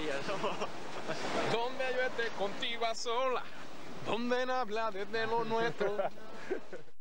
días. Donde yo esté contigo a sola, donde no habla desde lo nuestro.